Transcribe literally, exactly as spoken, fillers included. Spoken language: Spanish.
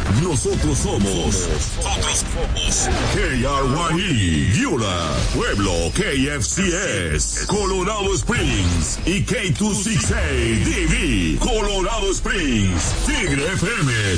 Nosotros somos, nosotros somos K R Y E, Eula, Pueblo, K F C S, Colorado Springs y K dos sesenta y seis D V, Colorado Springs, Tigre F M,